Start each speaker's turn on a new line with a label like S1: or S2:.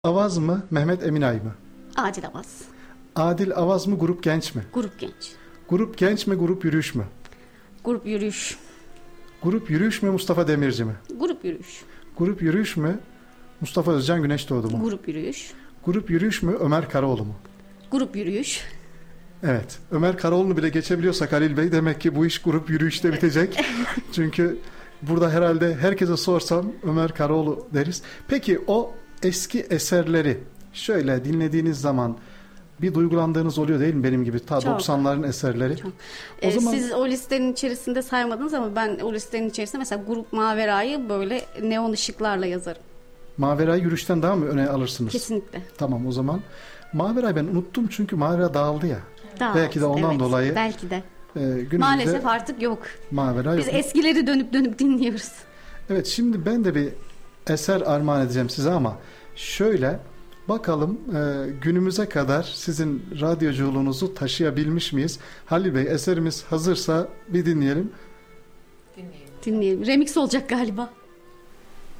S1: Avaz mı, Mehmet Eminay mı?
S2: Adil Avaz.
S1: Adil Avaz mı, Grup Genç mi?
S2: Grup Genç.
S1: Grup Genç mi, Grup Yürüyüş mü?
S2: Grup Yürüyüş.
S1: Grup Yürüyüş mü, Mustafa Demirci mi?
S2: Grup Yürüyüş.
S1: Grup Yürüyüş mü, Mustafa Özcan Güneşdoğdu mu?
S2: Grup Yürüyüş.
S1: Grup Yürüyüş mü, Ömer Karaoğlu mu?
S2: Grup Yürüyüş.
S1: Evet, Ömer Karaoğlu'nu bile geçebiliyorsak Halil Bey, demek ki bu iş Grup Yürüyüş'te bitecek. Çünkü burada herhalde herkese sorsam Ömer Karaoğlu deriz. Peki o eski eserleri şöyle dinlediğiniz zaman bir duygulandığınız oluyor değil mi, benim gibi? Ta
S2: Çok.
S1: 90'ların eserleri.
S2: Çok.
S1: O zaman
S2: Siz o listenin içerisinde saymadınız ama ben o listenin içerisinde mesela Grup Mavera'yı böyle neon ışıklarla yazarım.
S1: Mavera'yı Yürüyüş'ten daha mı öne alırsınız?
S2: Kesinlikle.
S1: Tamam, o zaman. Mavera'yı ben unuttum çünkü Mavera dağıldı ya.
S2: Daha
S1: Belki de ondan
S2: evet,
S1: dolayı.
S2: Belki de.
S1: Günümüzde
S2: Maalesef artık yok.
S1: Mavera
S2: Biz
S1: yok.
S2: eskileri dönüp dönüp dinliyoruz.
S1: Evet, şimdi ben de bir eser armağan edeceğim size ama şöyle bakalım günümüze kadar sizin radyoculuğunuzu taşıyabilmiş miyiz? Halil Bey, eserimiz hazırsa bir dinleyelim.
S2: Dinleyelim. Remix olacak galiba.